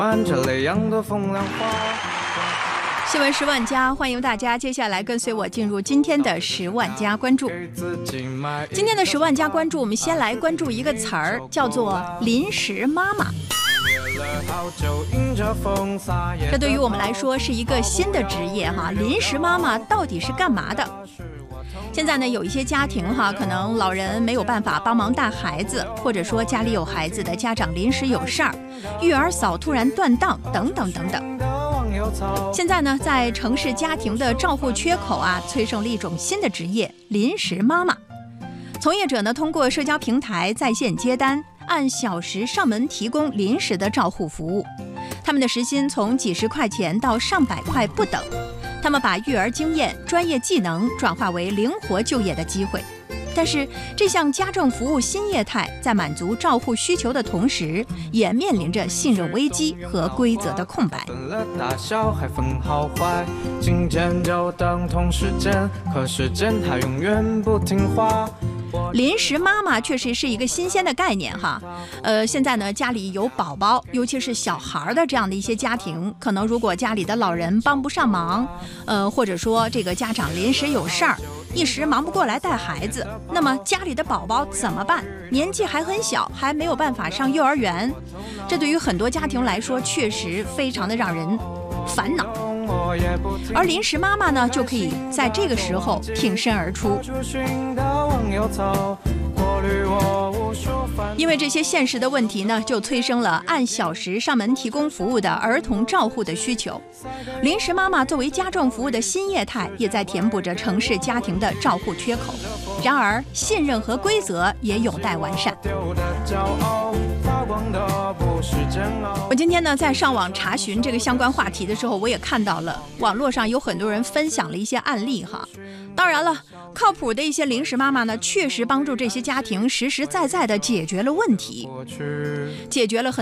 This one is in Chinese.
新闻10万加，欢迎大家接下来跟随我进入今天的10万加关注。今天的10万加关注，我们先来关注一个词儿，叫做临时妈妈。这对于我们来说是一个新的职业哈，临时妈妈到底是干嘛的？现在呢，有一些家庭哈，可能老人没有办法帮忙带孩子，或者说家里有孩子的家长临时有事儿，育儿嫂突然断档，等等等等。现在呢，在城市家庭的照护缺口啊，催生了一种新的职业——临时妈妈。从业者呢，通过社交平台在线接单，按小时上门提供临时的照护服务。他们的时薪从几十块钱到上百块不等。他们把育儿经验、专业技能转化为灵活就业的机会。但是，这项家政服务新业态在满足照护需求的同时，也面临着信任危机和规则的空白。 大小还分好坏，今天就等同时间，可时间它永远不听话。 临时妈妈确实是一个新鲜的概念哈，现在呢，家里有宝宝，尤其是小孩的这样的一些家庭，可能如果家里的老人帮不上忙，或者说这个家长临时有事儿，一时忙不过来带孩子，那么家里的宝宝怎么办？年纪还很小，还没有办法上幼儿园，这对于很多家庭来说，确实非常的让人烦恼。而临时妈妈呢，就可以在这个时候挺身而出。因为这些现实的问题呢，就催生了按小时上门提供服务的儿童照护的需求。临时妈妈作为家政服务的新业态，也在填补着城市家庭的照护缺口。然而，信任和规则也有待完善。我今天呢，在上网查询这个相关话题的时候，我也看到了网络上有很多人分享了一些案例哈。当然了，靠谱的一些临时妈妈呢，确实帮助这些家庭实实在在地解决了问题，解决了很